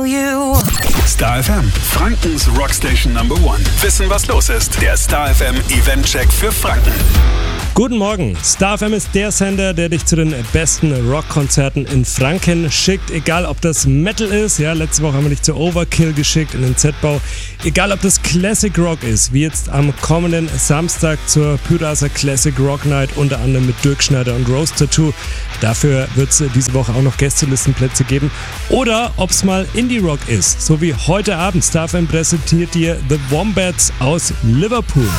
you. Star FM, Frankens Rockstation Number 1. Wissen, was los ist. Der Star FM Eventcheck für Franken. Guten Morgen. Star FM ist der Sender, der dich zu den besten Rockkonzerten in Franken schickt. Egal, ob das Metal ist, ja, letzte Woche haben wir dich zu Overkill geschickt in den Z-Bau. Egal, ob das Classic Rock ist, wie jetzt am kommenden Samstag zur Pyraser Classic Rock Night, unter anderem mit Dirk Schneider und Rose Tattoo. Dafür wird es diese Woche auch noch Gästelistenplätze geben. Oder ob es mal Indie-Rock ist, so wie heute Abend. Star FM präsentiert dir The Wombats aus Liverpool.